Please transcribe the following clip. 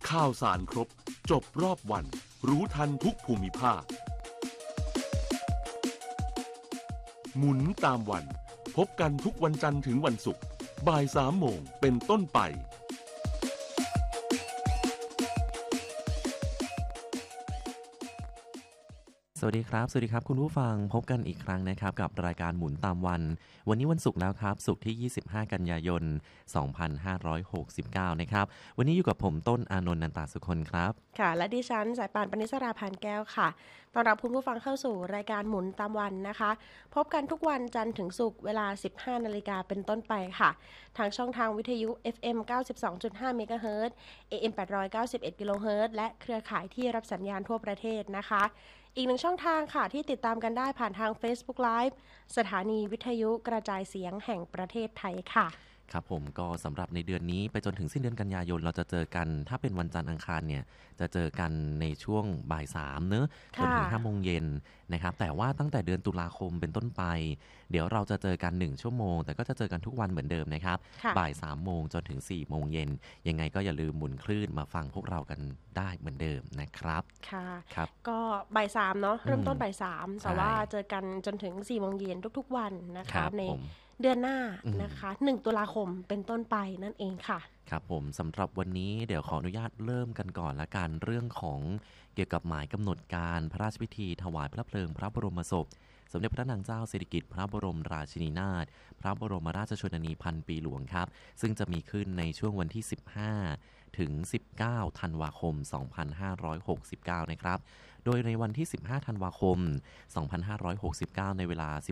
ข่าวสารครบจบรอบวันรู้ทันทุกภูมิภาคหมุนตามวันพบกันทุกวันจันทร์ถึงวันศุกร์บ่าย 3 โมงเป็นต้นไปสวัสดีครับคุณผู้ฟังพบกันอีกครั้งนะครับกับรายการหมุนตามวันนี้วันศุกร์แล้วครับศุกร์ที่25กันยายน2569นะครับวันนี้อยู่กับผมต้นอานนท์นันตาสุคนครับค่ะและดิฉันสายป่านปณิสราพานแก้วค่ะต้อนรับคุณผู้ฟังเข้าสู่รายการหมุนตามวันนะคะพบกันทุกวันจันทร์ถึงศุกร์เวลา 15 นาฬิกาเป็นต้นไปค่ะทางช่องทางวิทยุ FM 92.5 เมกะเฮิรตซ์ AM 891 กิโลเฮิรตซ์และเครือข่ายที่รับสัญญาณทั่วประเทศนะคะอีกหนึ่งช่องทางค่ะที่ติดตามกันได้ผ่านทาง Facebook Live สถานีวิทยุกระจายเสียงแห่งประเทศไทยค่ะครับผมก็สำหรับในเดือนนี้ไปจนถึงสิ้นเดือนกันยายนเราจะเจอกันถ้าเป็นวันจันทร์อังคารเนี่ยจะเจอกันในช่วงบ่าย 3เนอะจนถึง 5 โมงเย็นนะครับแต่ว่าตั้งแต่เดือนตุลาคมเป็นต้นไปเดี๋ยวเราจะเจอกัน1ชั่วโมงแต่ก็จะเจอกันทุกวันเหมือนเดิมนะครับบ่าย 3 โมงจนถึง 4 โมงเย็นยังไงก็อย่าลืมหมุนคลื่นมาฟังพวกเรากันได้เหมือนเดิมนะครับค่ะครับก็บ่าย 3เนาะเริ่มต้นบ่าย 3แต่ว่าเจอกันจนถึง 4 โมงเย็นทุกๆวันนะคะในเดือนหน้านะคะ1ตุลาคมเป็นต้นไปนั่นเองค่ะครับผมสำหรับวันนี้เดี๋ยวขออนุญาตเริ่มกันก่อนละกันเรื่องของเกี่ยวกับหมายกำหนดการพระราชพิธีถวายพระเพลิงพระบรมศพสมเด็จพระนางเจ้าสิริกิติ์พระบรมราชินีนาถพระบรมราชชนนีพันปีหลวงครับซึ่งจะมีขึ้นในช่วงวันที่15ถึง19ธันวาคม2569นะครับโดยในวันที่15ธันวาคม2569ในเวลา